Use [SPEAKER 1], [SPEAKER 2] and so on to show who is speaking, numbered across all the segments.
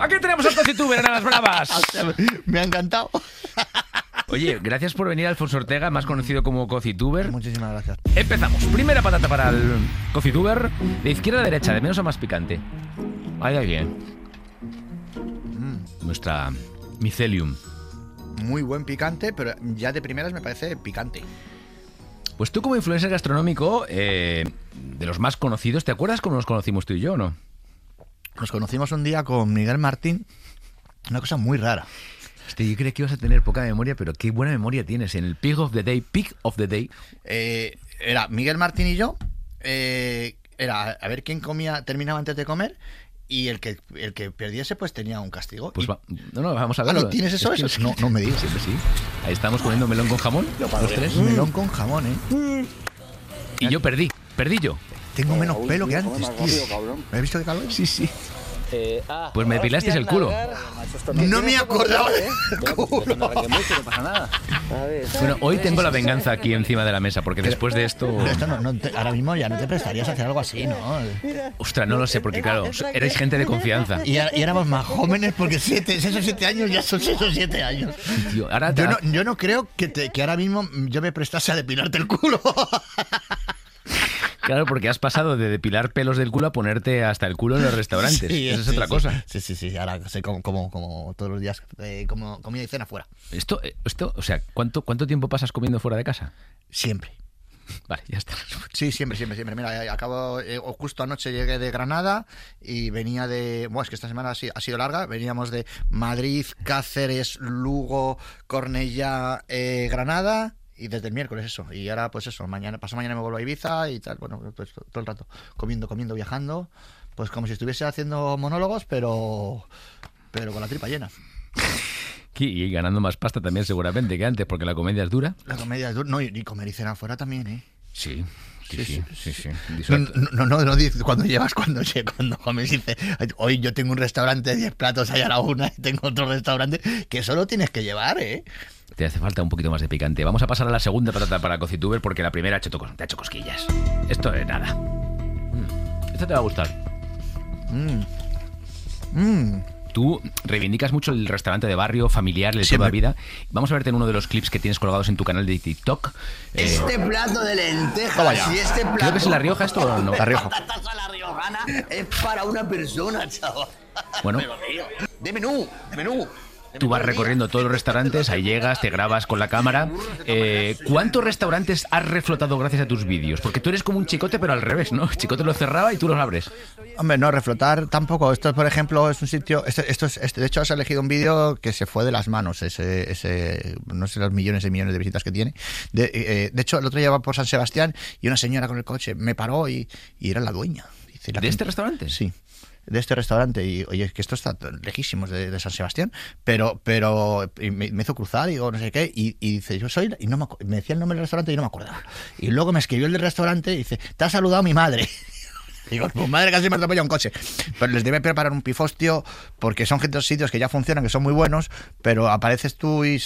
[SPEAKER 1] Aquí tenemos al CociTuber, Enanas Bravas.
[SPEAKER 2] Me ha encantado.
[SPEAKER 1] Oye, gracias por venir, Alfonso Ortega, más conocido como CociTuber.
[SPEAKER 2] Muchísimas gracias.
[SPEAKER 1] Empezamos. Primera patata para el CociTuber. De izquierda a derecha, de menos a más picante. Ahí bien. Nuestra Mycelium.
[SPEAKER 2] Muy buen picante, pero ya de primeras me parece picante.
[SPEAKER 1] Pues tú como influencer gastronómico, de los más conocidos, ¿te acuerdas cómo nos conocimos tú y yo o no?
[SPEAKER 2] Nos conocimos un día con Miguel Martín. Una cosa muy rara.
[SPEAKER 1] Yo creía que ibas a tener poca memoria, pero qué buena memoria tienes. En el Pig of the Day.
[SPEAKER 2] Era Miguel Martín y yo. Era a ver quién terminaba antes de comer. Y el que perdiese, pues tenía un castigo.
[SPEAKER 1] Pues vamos a verlo.
[SPEAKER 2] ¿No tienes eso?
[SPEAKER 1] Es que
[SPEAKER 2] eso? No me digas.
[SPEAKER 1] Siempre sí. Ahí estamos comiendo melón con jamón, los tres.
[SPEAKER 2] Melón con jamón,
[SPEAKER 1] Y yo perdí yo.
[SPEAKER 2] Tengo menos pelo que antes, tío. ¿Me has visto qué calor?
[SPEAKER 1] Sí. Pues me depilaste el culo.
[SPEAKER 2] No me acordaba del culo.
[SPEAKER 1] Bueno, hoy tengo la venganza aquí encima de la mesa, porque después de esto...
[SPEAKER 2] Pero esto ahora mismo ya no te prestarías a hacer algo así, ¿no?
[SPEAKER 1] Ostras, no lo sé, porque claro, erais gente de confianza.
[SPEAKER 2] Y éramos más jóvenes, porque 6 o 7 años ya son 6 o 7 años.
[SPEAKER 1] Tío, ahora
[SPEAKER 2] yo no creo que ahora mismo yo me prestase a depilarte el culo.
[SPEAKER 1] Claro, porque has pasado de depilar pelos del culo a ponerte hasta el culo en los restaurantes.
[SPEAKER 2] Sí,
[SPEAKER 1] esa es otra cosa.
[SPEAKER 2] Sí. Ahora sé como todos los días, como comida y cena fuera.
[SPEAKER 1] Esto, o sea, ¿cuánto tiempo pasas comiendo fuera de casa?
[SPEAKER 2] Siempre.
[SPEAKER 1] Vale, ya está.
[SPEAKER 2] Sí, siempre. Mira, justo anoche llegué de Granada y venía de... Bueno, es que esta semana ha sido larga. Veníamos de Madrid, Cáceres, Lugo, Cornellá, Granada... Y desde el miércoles eso. Y ahora pues eso, pasado mañana me vuelvo a Ibiza y tal. Bueno, pues todo el rato comiendo, viajando. Pues como si estuviese haciendo monólogos, pero con la tripa llena.
[SPEAKER 1] Y ganando más pasta también seguramente que antes, porque la comedia es dura.
[SPEAKER 2] La comedia es dura. No, y comer y cenar fuera también, ¿eh?
[SPEAKER 1] Sí.
[SPEAKER 2] No dices cuando comes y dices, hoy yo tengo un restaurante de 10 platos ahí a la una y tengo otro restaurante que solo tienes que llevar, ¿eh?
[SPEAKER 1] Te hace falta un poquito más de picante. Vamos a pasar a la segunda patata para CociTuber porque la primera te ha hecho cosquillas. Esto es nada. Esto te va a gustar. Tú reivindicas mucho el restaurante de barrio familiar de toda la vida. Vamos a verte en uno de los clips que tienes colgados en tu canal de TikTok.
[SPEAKER 3] Este plato de lentejas y este plato...
[SPEAKER 1] Creo que es la Rioja esto o no.
[SPEAKER 2] La Rioja.
[SPEAKER 3] La riojana es para una persona, chaval.
[SPEAKER 1] Bueno.
[SPEAKER 3] Pero, tío, de menú.
[SPEAKER 1] Tú vas recorriendo todos los restaurantes, ahí llegas, te grabas con la cámara. ¿Cuántos restaurantes has reflotado gracias a tus vídeos? Porque tú eres como un chicote, pero al revés, ¿no? El chicote lo cerraba y tú los abres.
[SPEAKER 2] Hombre, no, reflotar tampoco. Esto, por ejemplo, es un sitio... de hecho, has elegido un vídeo que se fue de las manos, ese no sé los millones y millones de visitas que tiene. De hecho, el otro día iba por San Sebastián y una señora con el coche me paró y era la dueña. Dice,
[SPEAKER 1] ¿De este restaurante?
[SPEAKER 2] Sí. De este restaurante, y oye, es que esto está lejísimos de San Sebastián, pero me hizo cruzar y digo, no sé qué, y dice, yo soy, y me decía el nombre del restaurante y no me acordaba. Y luego me escribió el del restaurante y dice, te ha saludado mi madre. Digo, pues madre, casi me atropella un coche. Pero les debe preparar un pifostio porque son sitios que ya funcionan, que son muy buenos, pero apareces tú y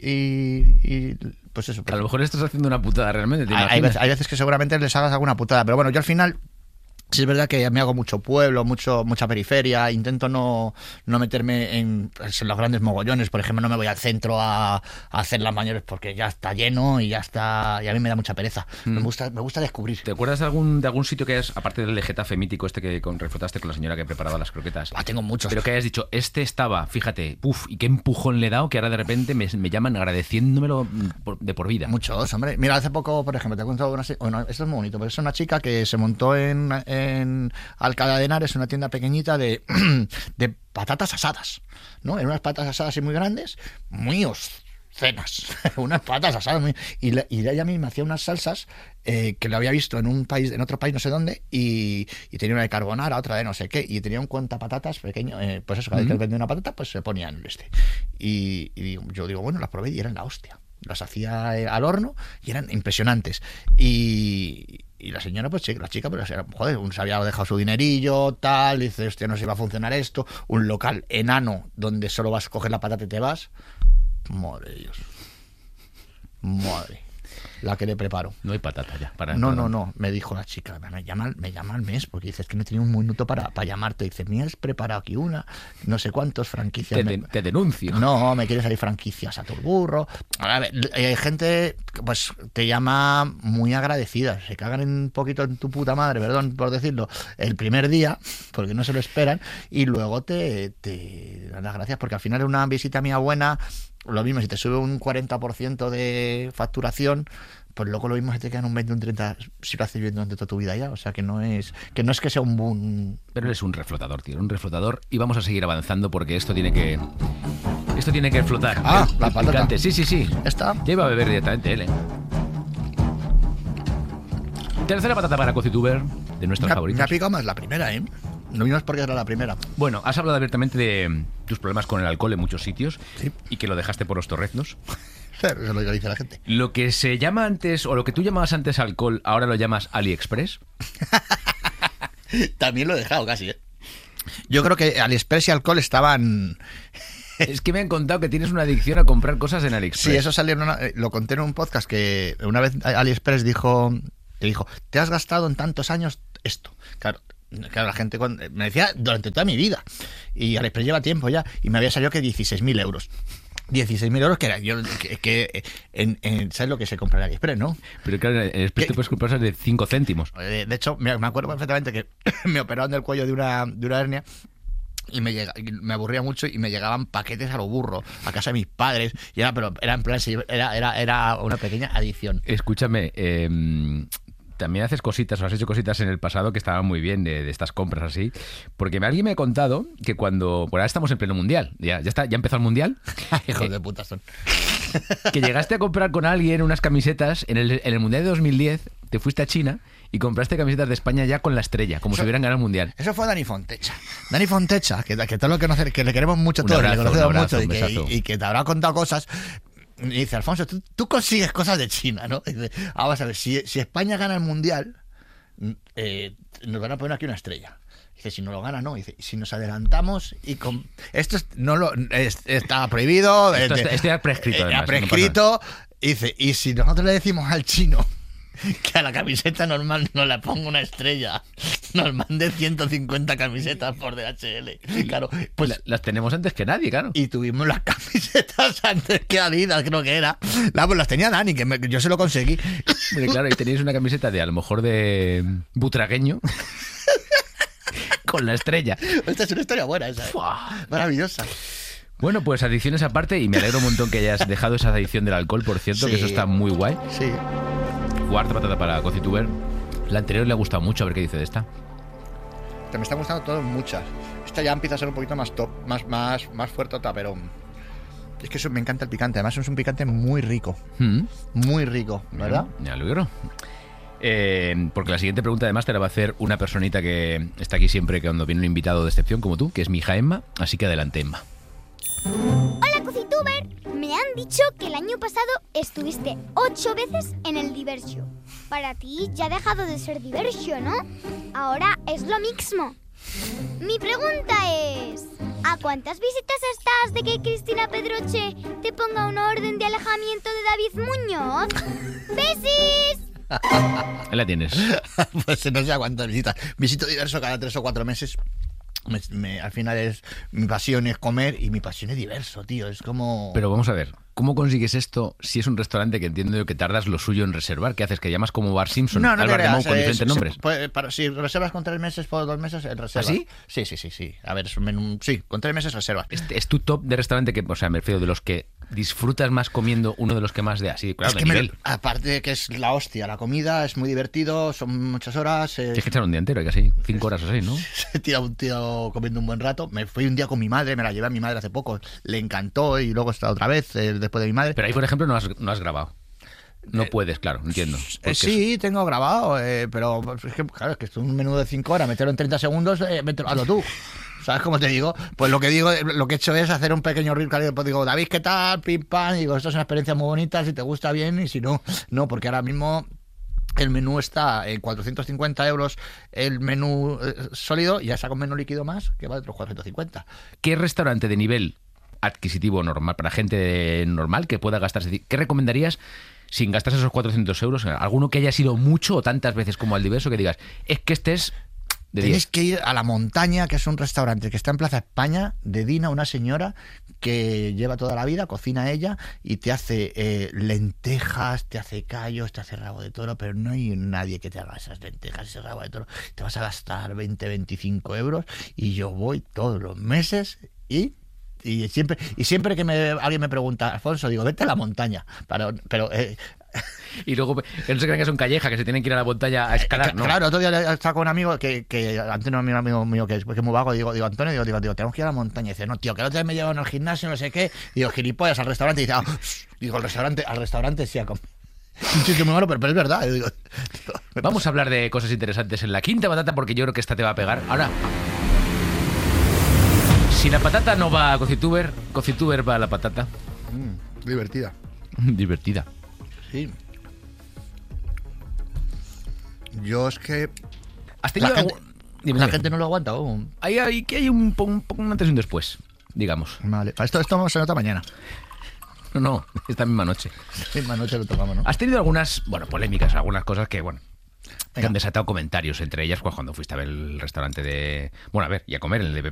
[SPEAKER 2] pues eso. Pues,
[SPEAKER 1] a lo mejor estás haciendo una putada realmente.
[SPEAKER 2] Hay veces que seguramente les hagas alguna putada, pero bueno, yo al final... Sí, es verdad que me hago mucho pueblo, mucha periferia, intento no meterme en los grandes mogollones, por ejemplo, no me voy al centro a hacer las mayores porque ya está lleno y a mí me da mucha pereza. Me gusta descubrir.
[SPEAKER 1] ¿Te acuerdas de algún sitio que es, aparte del de Getafe mítico este que reflotaste con la señora que preparaba las croquetas?
[SPEAKER 2] Tengo muchos.
[SPEAKER 1] Pero que hayas dicho, este estaba, fíjate, y qué empujón le he dado, que ahora de repente me llaman agradeciéndomelo de por vida.
[SPEAKER 2] Muchos, hombre. Mira, hace poco, por ejemplo, te he contado esto es muy bonito, pero es una chica que se montó en Alcalá de Henares, una tienda pequeñita de patatas asadas, ¿no? En unas patatas asadas así muy grandes, muy obscenas, unas patatas asadas y ella misma hacía unas salsas que lo había visto en otro país no sé dónde y tenía una de carbonara, otra de no sé qué, y tenía un cuentapatatas pequeño, pues eso, cada vez que vendía una patata pues se ponía en y yo digo, bueno, las probé y eran la hostia. Las hacía al horno y eran impresionantes. Y la señora, pues la chica, pues joder, se había dejado su dinerillo, tal, dice, hostia, no se iba a funcionar esto. Un local enano donde solo vas a coger la patata y te vas. Madre de Dios. Madre. la que le preparo.
[SPEAKER 1] No hay patata ya.
[SPEAKER 2] No. Me dijo la chica, me llama al mes, porque dices que no tenía un minuto para llamarte. Dice, me has preparado aquí una, no sé cuántos franquicias.
[SPEAKER 1] Te denuncio.
[SPEAKER 2] No, me quieres salir franquicias a tu burro. A ver, hay gente, pues, te llama muy agradecida. Se cagan un poquito en tu puta madre, perdón por decirlo, el primer día, porque no se lo esperan, y luego te dan las gracias, porque al final una visita mía buena, lo mismo, si te sube un 40% de facturación, pues luego lo mismo se te quedan un 20, un 30 si lo haces bien durante toda tu vida ya. O sea, que no es que sea un boom.
[SPEAKER 1] Pero eres un reflotador, tío, un reflotador, y vamos a seguir avanzando porque esto tiene que flotar.
[SPEAKER 2] Ah, la patata.
[SPEAKER 1] Picante. Sí.
[SPEAKER 2] ¿Esta?
[SPEAKER 1] Ya iba a beber directamente él, Tercera patata para CociTuber, de nuestras favoritas.
[SPEAKER 2] Me ha picado más la primera, ¿eh? No vimos porque era la primera.
[SPEAKER 1] Bueno, has hablado abiertamente de tus problemas con el alcohol en muchos sitios,
[SPEAKER 2] sí,
[SPEAKER 1] y que lo dejaste por los torreznos.
[SPEAKER 2] Eso es lo que dice la gente.
[SPEAKER 1] Lo que se llama antes, o lo que tú llamabas antes alcohol, ahora lo llamas AliExpress.
[SPEAKER 2] También lo he dejado casi, ¿eh? Yo creo que AliExpress y alcohol estaban...
[SPEAKER 1] Es que me han contado que tienes una adicción a comprar cosas en AliExpress.
[SPEAKER 2] Sí, eso salió lo conté en un podcast, que una vez AliExpress dijo, te has gastado en tantos años esto. Claro, la gente me decía durante toda mi vida. Y AliExpress lleva tiempo ya. Y me había salido que 16.000 euros. 16.000 euros, que era yo ¿sabes lo que se compra en AliExpress, no?
[SPEAKER 1] Pero claro, en AliExpress te puedes comprar esas de 5 céntimos.
[SPEAKER 2] De hecho, me acuerdo perfectamente que me operaron del cuello de una hernia. Y me aburría mucho y me llegaban paquetes a lo burro a casa de mis padres, y era en plan, era una pequeña adicción.
[SPEAKER 1] Escúchame, también haces cositas, o has hecho cositas en el pasado que estaban muy bien de estas compras así, porque alguien me ha contado que por ahora estamos en pleno mundial, ya empezó el mundial.
[SPEAKER 2] Hijos de puta son.
[SPEAKER 1] Que llegaste a comprar con alguien unas camisetas en el mundial de 2010, te fuiste a China y compraste camisetas de España ya con la estrella, como si hubieran ganado el mundial.
[SPEAKER 2] Eso fue Dani Fontecha. Dani Fontecha, que todo lo que le queremos mucho todos, le conocemos mucho, y que te habrá contado cosas. Y dice, Alfonso, tú consigues cosas de China, ¿no? Y dice, vamos a ver, si España gana el mundial, nos van a poner aquí una estrella. Dice, si no lo gana, no. Dice, si nos adelantamos y esto está prohibido.
[SPEAKER 1] Esto está prescrito.
[SPEAKER 2] Está prescrito. Dice, y si nosotros le decimos al chino que a la camiseta normal no le pongo una estrella, nos mande 150 camisetas por DHL. Claro, pues
[SPEAKER 1] las tenemos antes que nadie, claro.
[SPEAKER 2] Y tuvimos las camisetas antes que Adidas, creo que era. Pues las tenía Dani, que yo se lo conseguí.
[SPEAKER 1] Claro, y tenéis una camiseta a lo mejor de butragueño con la estrella.
[SPEAKER 2] Esta es una historia buena esa, maravillosa.
[SPEAKER 1] Bueno, pues adicciones aparte, y me alegro un montón que hayas dejado esa adicción del alcohol, por cierto, sí, que eso está muy guay.
[SPEAKER 2] Sí.
[SPEAKER 1] Cuarta patata para CociTuber. La anterior le ha gustado mucho, a ver qué dice de esta.
[SPEAKER 2] Me está gustando todas muchas. Esta ya empieza a ser un poquito más top, más fuertota, pero es que eso me encanta el picante. Además es un picante muy rico. Muy rico, ¿verdad?
[SPEAKER 1] Ya lo creo. Porque la siguiente pregunta además te la va a hacer una personita que está aquí siempre que cuando viene un invitado de excepción como tú, que es mi hija Emma. Así que adelante, Emma.
[SPEAKER 4] Hola, CociTuber. Me han dicho que el año pasado estuviste 8 veces en el Diversio. Para ti ya ha dejado de ser Diversio, ¿no? Ahora es lo mismo. Mi pregunta es, ¿a cuántas visitas estás de que Cristina Pedroche te ponga una orden de alejamiento de David Muñoz? ¡Besis!
[SPEAKER 1] Ahí la tienes.
[SPEAKER 2] Pues no sé a cuántas visitas. Visito Diverso cada 3 o 4 meses. Al final mi pasión es comer y mi pasión es Diverso, tío. Es como...
[SPEAKER 1] Pero vamos a ver, ¿cómo consigues esto si es un restaurante que entiendo yo que tardas lo suyo en reservar? ¿Qué haces? ¿Que llamas como Bar Simpson?
[SPEAKER 2] No, no
[SPEAKER 1] al Bar de Mou con diferentes nombres.
[SPEAKER 2] Si reservas con 3 meses, por 2 meses, reservas.
[SPEAKER 1] ¿Ah, sí?
[SPEAKER 2] Sí. A ver, es un menú... Sí, con 3 meses reservas.
[SPEAKER 1] ¿Es tu top de restaurante que, o sea, me refiero de los que disfrutas más comiendo, uno de los que más de así, claro,
[SPEAKER 2] es
[SPEAKER 1] de
[SPEAKER 2] que
[SPEAKER 1] nivel?
[SPEAKER 2] Aparte de que es la hostia, la comida es muy divertido, son muchas horas.
[SPEAKER 1] Tienes que echar un día entero, casi 5 horas o 6, ¿no?
[SPEAKER 2] Se tira un tío comiendo un buen rato. Me fui un día con mi madre, me la llevé a mi madre hace poco, le encantó y luego está otra vez después de mi madre.
[SPEAKER 1] Pero ahí, por ejemplo, no has grabado. No puedes, claro, entiendo.
[SPEAKER 2] Sí, tengo grabado, pero es que, claro, es que es un menú de 5 horas, meterlo en 30 segundos, hazlo tú. ¿Sabes cómo te digo? Pues lo que he hecho es hacer un pequeño reel, pues digo, David, ¿qué tal? Pim, pam, digo, esto es una experiencia muy bonita, si te gusta bien, y si no, no, porque ahora mismo el menú está en 450 euros el menú sólido, y ya saca un menú líquido más que vale otros 450.
[SPEAKER 1] ¿Qué restaurante de nivel adquisitivo normal, para gente normal que pueda gastarse? ¿Qué recomendarías sin gastarse esos 400 euros? ¿Alguno que haya sido mucho o tantas veces como al Diverso que digas, es que este es de 10?
[SPEAKER 2] Tenéis que ir a La Montaña, que es un restaurante que está en Plaza España, de Dina, una señora que lleva toda la vida, cocina ella y te hace lentejas, te hace callos, te hace rabo de toro, pero no hay nadie que te haga esas lentejas, ese rabo de toro. Te vas a gastar 20, 25 euros y yo voy todos los meses y siempre que alguien me pregunta, Alfonso, digo, vete a La Montaña. Pero
[SPEAKER 1] y luego, que no se crean que son callejas, que se tienen que ir a la montaña a escalar, ¿no?
[SPEAKER 2] Claro, otro día estaba con un amigo que Antonio, un amigo mío que es muy vago, digo, Antonio, digo, tenemos que ir a La Montaña. Y dice, no, tío, que el otro día me llevan al gimnasio, no sé qué. Digo, gilipollas, al restaurante. Y dice, digo, al restaurante sí, a comer. Un sitio muy malo, pero es verdad. Digo,
[SPEAKER 1] vamos a hablar de cosas interesantes en la quinta patata, porque yo creo que esta te va a pegar. Ahora, si la patata no va a Cocituber, Cocituber va a la patata.
[SPEAKER 2] Divertida.
[SPEAKER 1] Divertida.
[SPEAKER 2] Sí. Yo es que...
[SPEAKER 1] ¿Has tenido
[SPEAKER 2] la gente no lo aguanta.
[SPEAKER 1] Hay un antes y un después, digamos.
[SPEAKER 2] Vale. Esto se nota mañana.
[SPEAKER 1] No, esta misma noche.
[SPEAKER 2] Esta misma noche lo tocamos, ¿no?
[SPEAKER 1] Has tenido algunas, polémicas, algunas cosas que, que han desatado comentarios, entre ellas cuando fuiste a ver el restaurante de... y a comer el de